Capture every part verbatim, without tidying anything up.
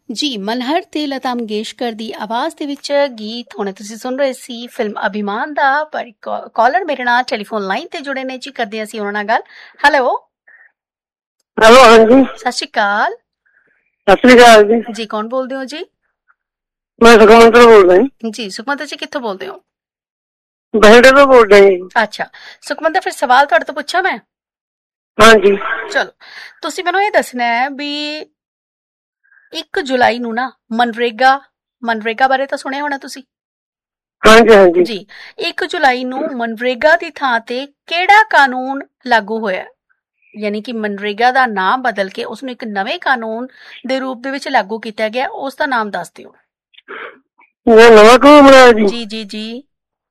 ਜੀ ਮਲਹਰ ਤੇ ਲਤਾ ਮੰਗੇਸ਼ਕਰ ਦੀ ਆਵਾਜ਼ ਦੇ ਵਿੱਚ ਗੀਤ ਹੁਣੇ ਤੁਸੀਂ ਸੁਣ ਰਹੇ ਸੀ ਫਿਲਮ ਅਭਿਮਾਨ ਦਾ। ਪਰ ਕਾਲਰ ਮੇਰੇ ਨਾਲ ਟੈਲੀਫੋਨ ਲਾਈਨ ਤੇ ਜੁੜੇ ਨੇ ਜੀ, ਕਰਦੇ ਅਸੀਂ ਉਹਨਾਂ ਨਾਲ ਗੱਲ। ਹੈਲੋ ਹੈਲੋ, ਹਾਂਜੀ ਸਤਿ ਸ਼੍ਰੀ ਅਕਾਲ। ਸਤਿ ਸ੍ਰੀ ਅਕਾਲ ਜੀ। ਜੀ ਕੌਣ ਬੋਲਦੇ ਹੋ ਜੀ? ਮੈਂ ਸੁਖਮੰਦਰ ਬੋਲਦਾ ਜੀ। ਜੀ ਸੁਖਮੰਦਰ ਜੀ ਕਿੱਥੋਂ ਬੋਲਦੇ ਹੋ? ਬਠਿੰਡੇ ਤੋਂ ਬੋਲਦਾ ਜੀ। ਅੱਛਾ ਸੁਖਮੰਦਰ, ਫਿਰ ਸਵਾਲ ਤੁਹਾਡੇ ਤੋਂ ਪੁੱਛਾਂ ਮੈਂ? ਹਾਂਜੀ ਚਲੋ, ਤੁਸੀਂ ਮੈਨੂੰ ਇਹ ਦੱਸਣਾ ਹੈ ਵੀ ਇੱਕ ਜੁਲਾਈ ਨੂੰ ਨਾ ਮਨਰੇਗਾ ਮਨਰੇਗਾ ਬਾਰੇ ਤਾਂ ਸੁਣਿਆ ਹੋਣਾ ਤੁਸੀਂ। ਹਾਂਜੀ ਹਾਂਜੀ ਜੀ ਇੱਕ ਜੁਲਾਈ ਨੂੰ ਮਨਰੇਗਾ ਦੀ ਥਾਂ ਤੇ ਕਿਹੜਾ ਕਾਨੂੰਨ ਲਾਗੂ ਹੋਇਆ? ਯਾਨੀ ਕਿ ਮਨਰੇਗਾ ਦਾ ਨਾਮ ਬਦਲ ਕੇ ਉਸਨੂੰ ਇੱਕ ਨਵੇਂ ਕਾਨੂੰਨ ਦੇ ਰੂਪ ਦੇ ਵਿੱਚ ਲਾਗੂ ਕੀਤਾ ਗਿਆ, ਉਸ ਦਾ ਨਾਮ ਦੱਸ ਦਿਓ। ਇਹ ਨਵਾਂ ਕਾਨੂੰਨ ਬਣਾਇਆ ਜੀ? ਜੀ ਜੀ ਜੀ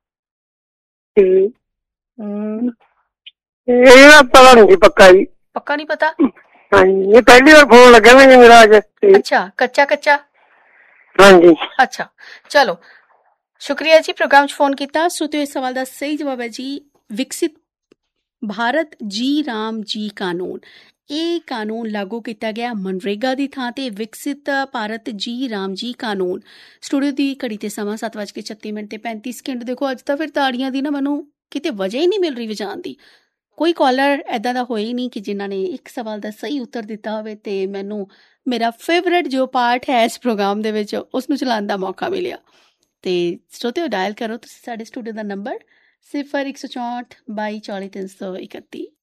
ਹਮ, ਇਹ ਨਾ ਪਤਾ ਨਹੀਂ ਜੀ, ਪੱਕਾ ਜੀ ਪੱਕਾ ਨਹੀਂ ਪਤਾ। ਹਾਂਜੀ, ਇਹ ਪਹਿਲੀ ਵਾਰ ਫੋਨ ਲੱਗਿਆ ਨਾ ਜੀ ਮੇਰਾ ਅੱਜ। ਅੱਛਾ, ਕੱਚਾ ਕੱਚਾ। ਹਾਂਜੀ ਅੱਛਾ ਚਲੋ, ਸ਼ੁਕਰੀਆ ਜੀ ਪ੍ਰੋਗਰਾਮ 'ਚ ਫੋਨ ਕੀਤਾ। ਸੋ ਇਸ ਸਵਾਲ ਦਾ ਸਹੀ ਜਵਾਬ ਹੈ ਜੀ ਵਿਕਸਿਤ ਭਾਰਤ ਜੀ ਰਾਮ ਜੀ ਕਾਨੂੰਨ। ਇਹ ਕਾਨੂੰਨ ਲਾਗੂ ਕੀਤਾ ਗਿਆ ਮਨਰੇਗਾ ਦੀ ਥਾਂ ਤੇ, ਵਿਕਸਿਤ ਭਾਰਤ ਜੀ ਰਾਮ ਜੀ ਕਾਨੂੰਨ। ਸਟੂਡੀਓ ਦੀ ਘੜੀ ਤੇ ਸਮਾਂ ਸੱਤ ਵੱਜ ਕੇ ਛੱਤੀ ਮਿੰਟ ਤੇ ਪੈਂਤੀ ਸਕਿੰਟ। ਦੇਖੋ ਅੱਜ ਤਾਂ ਫਿਰ ਤਾੜੀਆਂ ਦੀ ਨਾ ਮੈਨੂੰ ਕਿਤੇ ਵਜ੍ਹਾ ਹੀ ਨਹੀਂ ਮਿਲ ਰਹੀ ਵਜਾਉਣ ਦੀ। ਕੋਈ ਕਾਲਰ ਇੱਦਾਂ ਦਾ ਹੋਇਆ ਹੀ ਨਹੀਂ ਕਿ ਜਿਨ੍ਹਾਂ ਨੇ ਇੱਕ ਸਵਾਲ ਦਾ ਸਹੀ ਉੱਤਰ ਦਿੱਤਾ ਹੋਵੇ ਤੇ ਮੈਨੂੰ ਮੇਰਾ ਫੇਵਰੇਟ ਜੋ ਪਾਰਟ ਹੈ ਇਸ ਪ੍ਰੋਗਰਾਮ ਦੇ ਵਿੱਚ ਉਸਨੂੰ ਚਲਾਉਣ ਦਾ ਮੌਕਾ ਮਿਲਿਆ। ਤੇ ਸਰੋਤਿਓ ਡਾਇਲ ਕਰੋ ਤੁਸੀਂ ਸਾਡੇ ਸਟੂਡੀਓ ਦਾ ਨੰਬਰ ਸਿਫਰ ਇੱਕ ਸੌ ਚੌਂਹਠ ਬਾਈ ਚਾਲੀ ਤਿੰਨ ਸੌ ਇਕੱਤੀ।